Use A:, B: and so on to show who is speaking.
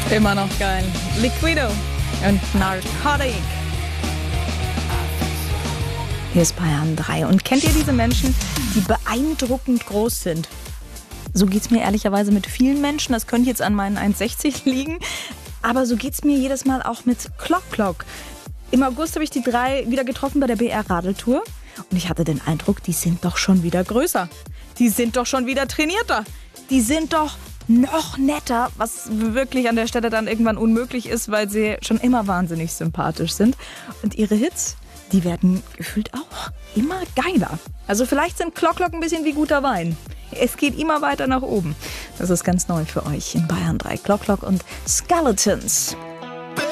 A: Immer noch geil. Liquido und Narcotic. Hier ist Bayern 3. Und kennt ihr diese Menschen, die beeindruckend groß sind? So geht's mir ehrlicherweise mit vielen Menschen. Das könnte jetzt an meinen 1,60 liegen. Aber so geht's mir jedes Mal auch mit Clock. Im August habe ich die 3 wieder getroffen bei der BR-Radeltour. Und ich hatte den Eindruck, die sind doch schon wieder größer. Die sind doch schon wieder trainierter. Die sind doch noch netter, was wirklich an der Stelle dann irgendwann unmöglich ist, weil sie schon immer wahnsinnig sympathisch sind. Und ihre Hits, die werden gefühlt auch immer geiler. Also vielleicht sind Clock ein bisschen wie guter Wein. Es geht immer weiter nach oben. Das ist ganz neu für euch in Bayern 3. Clock und Skeletons.